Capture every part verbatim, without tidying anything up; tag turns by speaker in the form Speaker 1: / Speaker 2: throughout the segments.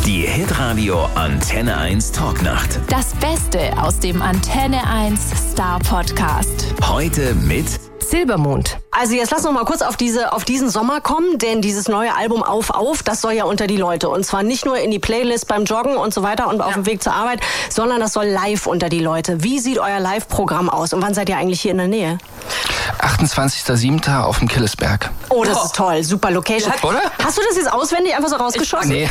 Speaker 1: Die Hitradio Antenne eins Talknacht.
Speaker 2: Das Beste aus dem Antenne eins Star Podcast.
Speaker 1: Heute mit
Speaker 3: Silbermond. Also jetzt lass noch mal kurz auf diese auf diesen Sommer kommen, denn dieses neue Album Auf Auf, das soll ja unter die Leute. Und zwar nicht nur in die Playlist beim Joggen und so weiter und auf dem Weg zur Arbeit, sondern das soll live unter die Leute. Wie sieht euer Live-Programm aus und wann seid ihr eigentlich hier in der Nähe?
Speaker 4: achtundzwanzigster siebter auf dem Killesberg.
Speaker 3: Oh, das oh. ist toll. Super Location.
Speaker 4: Oder?
Speaker 3: Hast du das jetzt auswendig einfach so rausgeschossen?
Speaker 4: Ich, nee.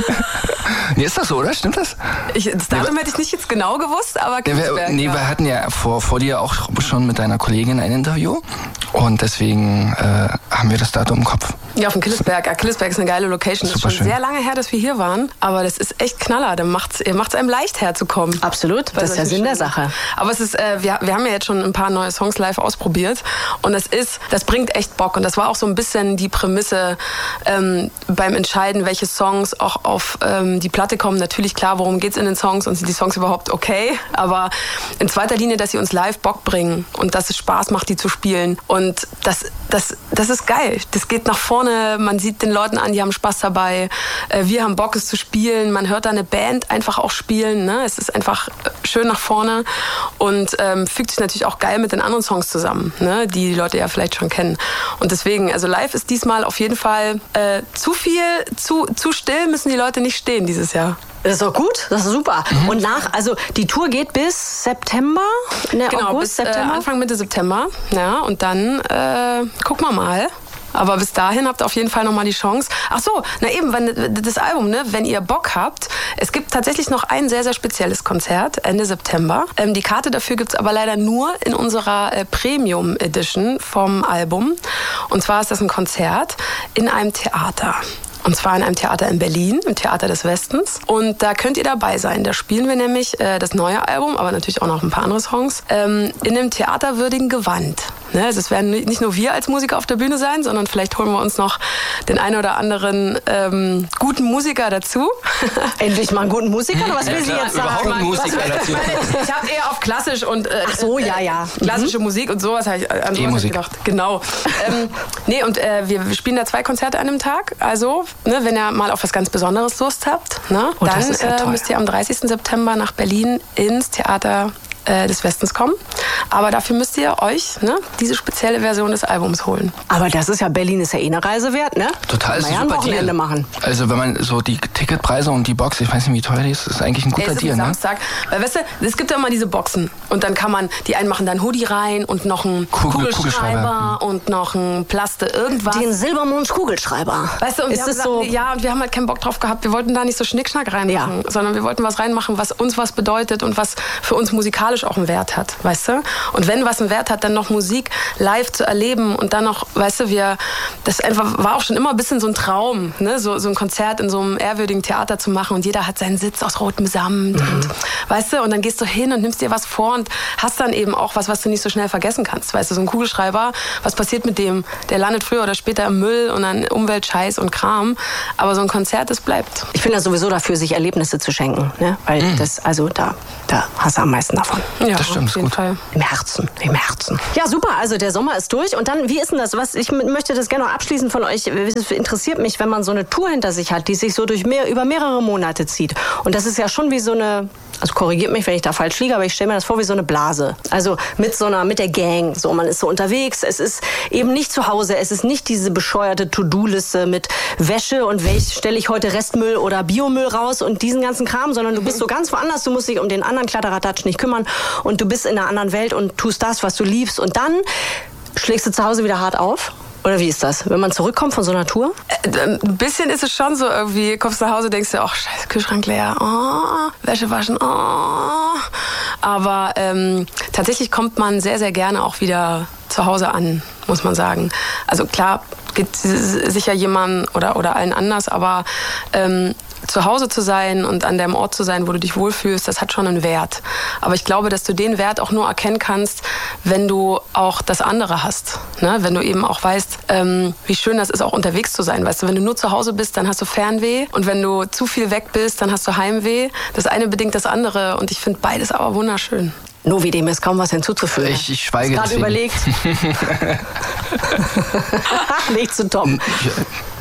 Speaker 4: nee, ist das so, oder? Stimmt das?
Speaker 5: Ich, das Datum nee, hätte ich nicht jetzt genau gewusst, aber Killesberg.
Speaker 4: Nee, wir, nee, wir hatten ja vor, vor dir auch schon mit deiner Kollegin ein Interview. Und deswegen äh, haben wir das Datum im Kopf.
Speaker 5: Ja, auf dem Killesberg. Ja, Killesberg ist eine geile Location. Das ist schon
Speaker 4: schön.
Speaker 5: Sehr lange her, dass wir hier waren. Aber das ist echt Knaller. Da macht's, macht's einem leicht herzukommen.
Speaker 3: Absolut. Das ist ja Sinn der Sache.
Speaker 5: Aber es ist, äh, wir, wir haben ja jetzt schon ein paar neue Songs live ausprobiert. Und das ist, das bringt echt Bock. Und das war auch so ein bisschen die Prämisse ähm, beim Entscheiden, welche Songs auch auf ähm, die Platte kommen. Natürlich klar, worum geht's in den Songs und sind die Songs überhaupt okay. Aber in zweiter Linie, dass sie uns live Bock bringen und dass es Spaß macht, die zu spielen. Und das, das, das ist geil. Das geht nach vorne. Man sieht den Leuten an, die haben Spaß dabei. Wir haben Bock, es zu spielen. Man hört da eine Band einfach auch spielen. Ne? Es ist einfach schön nach vorne und ähm, fügt sich natürlich auch geil mit den anderen Songs zusammen, ne? Die die Leute ja vielleicht schon kennen. Und deswegen, also live ist diesmal auf jeden Fall äh, zu viel, zu, zu still müssen die Leute nicht stehen dieses Jahr.
Speaker 3: Das ist doch gut, das ist super. Mhm. Und nach, also die Tour geht bis September? Ne,
Speaker 5: genau,
Speaker 3: August,
Speaker 5: bis
Speaker 3: September?
Speaker 5: Äh, Anfang Mitte September. Ja, und dann äh, gucken wir mal. Aber bis dahin habt ihr auf jeden Fall nochmal die Chance. Ach so, na eben, wenn, das Album, ne, wenn ihr Bock habt, es gibt tatsächlich noch ein sehr, sehr spezielles Konzert Ende September. Ähm, die Karte dafür gibt's aber leider nur in unserer äh, Premium Edition vom Album. Und zwar ist das ein Konzert in einem Theater. Und zwar in einem Theater in Berlin, im Theater des Westens. Und da könnt ihr dabei sein. Da spielen wir nämlich äh, das neue Album, aber natürlich auch noch ein paar andere Songs, ähm, in einem theaterwürdigen Gewand. Ne? Also es werden nicht nur wir als Musiker auf der Bühne sein, sondern vielleicht holen wir uns noch den einen oder anderen ähm, guten Musiker dazu.
Speaker 3: Endlich mal einen guten Musiker? Oder was will sie jetzt sagen?
Speaker 4: Überhaupt einen Musiker dazu.
Speaker 5: Ich, ich habe eher auf klassisch und äh,
Speaker 3: Ach so, ja, ja.
Speaker 5: klassische mhm. Musik und sowas habe ich an sowas hab ich gedacht. Genau. ähm, nee, und äh, wir, wir spielen da zwei Konzerte an einem Tag. Also Ne, wenn ihr mal auf was ganz Besonderes Lust habt, ne,
Speaker 3: oh,
Speaker 5: dann
Speaker 3: ja
Speaker 5: äh, müsst ihr am dreißigsten September nach Berlin ins Theater äh, des Westens kommen. Aber dafür müsst ihr euch ne, diese spezielle Version des Albums holen.
Speaker 3: Aber das ist ja, Berlin ist ja eh eine Reise wert, ne?
Speaker 4: Total, ist
Speaker 3: ein
Speaker 4: super
Speaker 3: Wochenende
Speaker 4: Deal.
Speaker 3: machen.
Speaker 4: Also wenn man so die Ticketpreise und die Box, ich weiß nicht, wie teuer die ist, ist eigentlich ein guter
Speaker 5: nee, es ist
Speaker 4: Deal,
Speaker 5: ein
Speaker 4: ne?
Speaker 5: Samstag. Weil, weißt du, es gibt ja immer diese Boxen. Und dann kann man, die einen machen dann Hoodie rein und noch einen
Speaker 4: Kugel,
Speaker 5: Kugelschreiber,
Speaker 4: Kugelschreiber
Speaker 5: und noch ein Plaste irgendwas.
Speaker 3: Den Silbermond Kugelschreiber.
Speaker 5: Weißt du, und
Speaker 3: ist
Speaker 5: wir haben
Speaker 3: es
Speaker 5: gesagt,
Speaker 3: so?
Speaker 5: ja, und wir haben halt keinen Bock drauf gehabt. Wir wollten da nicht so Schnickschnack reinmachen, ja. sondern wir wollten was reinmachen, was uns was bedeutet und was für uns musikalisch auch einen Wert hat, weißt du? Und wenn was einen Wert hat, dann noch Musik live zu erleben und dann noch, weißt du, wir, das einfach war auch schon immer ein bisschen so ein Traum, ne? so, so ein Konzert in so einem ehrwürdigen Theater zu machen und jeder hat seinen Sitz aus rotem Samt mhm. und, weißt du, und dann gehst du hin und nimmst dir was vor und hast dann eben auch was, was du nicht so schnell vergessen kannst, weißt du, so ein Kugelschreiber, was passiert mit dem? Der landet früher oder später im Müll und an Umweltscheiß und Kram, aber so ein Konzert, das bleibt.
Speaker 3: Ich bin ja sowieso dafür, sich Erlebnisse zu schenken, ne? Weil mhm. das, also da, da hast du am meisten davon.
Speaker 5: Ja,
Speaker 4: das stimmt,
Speaker 5: auf jeden
Speaker 4: gut.
Speaker 5: Fall.
Speaker 3: Im Herzen, im Herzen. Ja, super, also der Sommer ist durch und dann, wie ist denn das? Was, ich möchte das gerne noch abschließen von euch. Es interessiert mich, wenn man so eine Tour hinter sich hat, die sich so durch mehr, über mehrere Monate zieht. Und das ist ja schon wie so eine, also korrigiert mich, wenn ich da falsch liege, aber ich stelle mir das vor wie so eine Blase. Also mit so einer, mit der Gang. So, man ist so unterwegs. Es ist eben nicht zu Hause. Es ist nicht diese bescheuerte To-Do-Liste mit Wäsche und welch stelle ich heute Restmüll oder Biomüll raus und diesen ganzen Kram, sondern du bist so ganz woanders. Du musst dich um den anderen Kladderadatsch nicht kümmern und du bist in einer anderen Welt und tust das, was du liebst. Und dann schlägst du zu Hause wieder hart auf. Oder wie ist das, wenn man zurückkommt von so einer Tour?
Speaker 5: Äh, ein bisschen ist es schon so irgendwie, kommst nach Hause, denkst du, ach scheiße, Kühlschrank leer, oh, Wäsche waschen, oh. Aber ähm, tatsächlich kommt man sehr, sehr gerne auch wieder zu Hause an, muss man sagen. Also klar, geht sicher jemandem oder, oder allen anders, aber ähm, zu Hause zu sein und an dem Ort zu sein, wo du dich wohlfühlst, das hat schon einen Wert. Aber ich glaube, dass du den Wert auch nur erkennen kannst, wenn du auch das andere hast. Ne? Wenn du eben auch weißt, ähm, wie schön das ist, auch unterwegs zu sein. Weißt du, wenn du nur zu Hause bist, dann hast du Fernweh. Und wenn du zu viel weg bist, dann hast du Heimweh. Das eine bedingt das andere. Und ich finde beides aber wunderschön.
Speaker 3: Novi, dem ist kaum was hinzuzufügen.
Speaker 4: Ich, ich schweige
Speaker 3: gerade überlegt. Nicht zu toppen.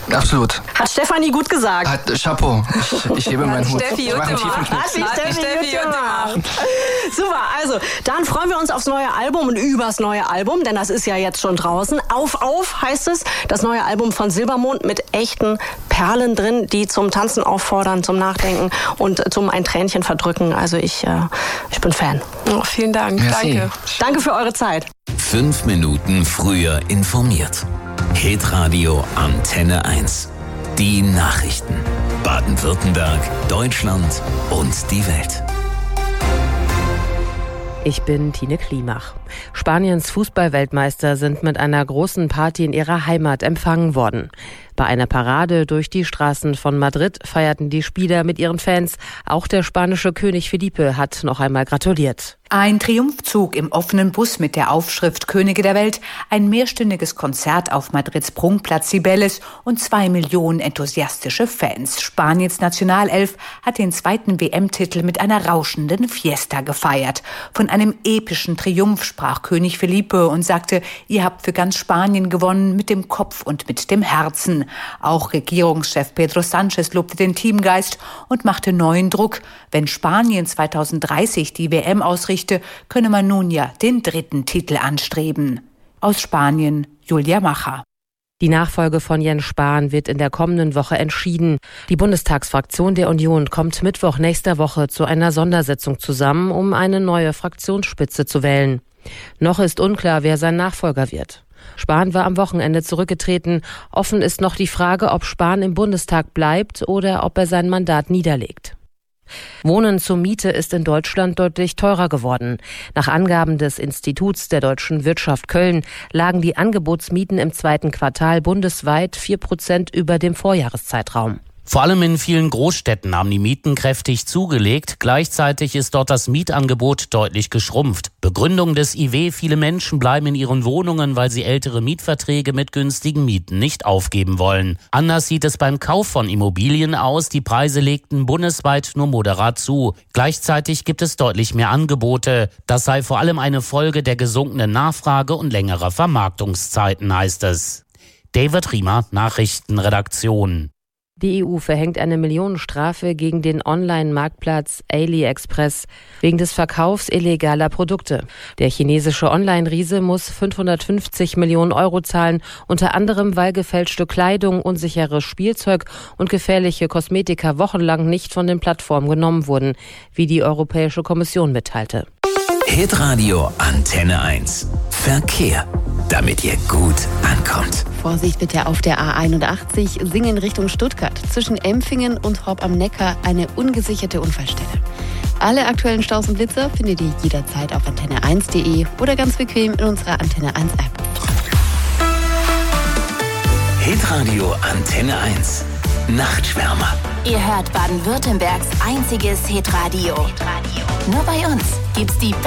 Speaker 4: Absolut.
Speaker 3: Hat Stefanie gut gesagt.
Speaker 4: Hat, Chapeau. Ich, ich hebe meinen Hut.
Speaker 5: Steffi,
Speaker 3: Hat die Steffi gut gemacht. Super, also dann freuen wir uns aufs neue Album und übers neue Album, denn das ist ja jetzt schon draußen. Auf, auf heißt es, das neue Album von Silbermond mit echten Perlen drin, die zum Tanzen auffordern, zum Nachdenken und zum ein Tränchen verdrücken. Also ich, äh, ich bin Fan.
Speaker 5: Oh, vielen Dank.
Speaker 4: Merci.
Speaker 5: Danke.
Speaker 3: Danke für eure Zeit.
Speaker 1: Fünf Minuten früher informiert. Hitradio Antenne eins. Die Nachrichten. Baden-Württemberg, Deutschland und die Welt.
Speaker 6: Ich bin Tine Klimach. Spaniens Fußballweltmeister sind mit einer großen Party in ihrer Heimat empfangen worden. Bei einer Parade durch die Straßen von Madrid feierten die Spieler mit ihren Fans. Auch der spanische König Felipe hat noch einmal gratuliert.
Speaker 7: Ein Triumphzug im offenen Bus mit der Aufschrift Könige der Welt, ein mehrstündiges Konzert auf Madrids Prunkplatz Cibeles und zwei Millionen enthusiastische Fans. Spaniens Nationalelf hat den zweiten W M-Titel mit einer rauschenden Fiesta gefeiert. Von einem epischen Triumph sprach König Felipe und sagte, ihr habt für ganz Spanien gewonnen, mit dem Kopf und mit dem Herzen. Auch Regierungschef Pedro Sánchez lobte den Teamgeist und machte neuen Druck. Wenn Spanien zweitausenddreißig die W M ausrichte, könne man nun ja den dritten Titel anstreben. Aus Spanien, Julia Macher.
Speaker 6: Die Nachfolge von Jens Spahn wird in der kommenden Woche entschieden. Die Bundestagsfraktion der Union kommt Mittwoch nächster Woche zu einer Sondersitzung zusammen, um eine neue Fraktionsspitze zu wählen. Noch ist unklar, wer sein Nachfolger wird. Spahn war am Wochenende zurückgetreten. Offen ist noch die Frage, ob Spahn im Bundestag bleibt oder ob er sein Mandat niederlegt. Wohnen zur Miete ist in Deutschland deutlich teurer geworden. Nach Angaben des Instituts der deutschen Wirtschaft Köln lagen die Angebotsmieten im zweiten Quartal bundesweit vier Prozent über dem Vorjahreszeitraum.
Speaker 8: Vor allem in vielen Großstädten haben die Mieten kräftig zugelegt. Gleichzeitig ist dort das Mietangebot deutlich geschrumpft. Begründung des I W: viele Menschen bleiben in ihren Wohnungen, weil sie ältere Mietverträge mit günstigen Mieten nicht aufgeben wollen. Anders sieht es beim Kauf von Immobilien aus. Die Preise legten bundesweit nur moderat zu. Gleichzeitig gibt es deutlich mehr Angebote. Das sei vor allem eine Folge der gesunkenen Nachfrage und längerer Vermarktungszeiten, heißt es. David Riemer, Nachrichtenredaktion.
Speaker 6: Die E U verhängt eine Millionenstrafe gegen den Online-Marktplatz AliExpress wegen des Verkaufs illegaler Produkte. Der chinesische Online-Riese muss fünfhundertfünfzig Millionen Euro zahlen, unter anderem weil gefälschte Kleidung, unsicheres Spielzeug und gefährliche Kosmetika wochenlang nicht von den Plattformen genommen wurden, wie die Europäische Kommission mitteilte.
Speaker 1: Hitradio Antenne eins. Verkehr. Damit ihr gut ankommt.
Speaker 9: Vorsicht bitte auf der A einundachtzig, Singen Richtung Stuttgart. Zwischen Empfingen und Horb am Neckar eine ungesicherte Unfallstelle. Alle aktuellen Staus und Blitzer findet ihr jederzeit auf antenne eins punkt de oder ganz bequem in unserer Antenne eins App.
Speaker 1: Hitradio Antenne eins. Nachtschwärmer.
Speaker 2: Ihr hört Baden-Württembergs einziges Hitradio. Nur bei uns gibt's die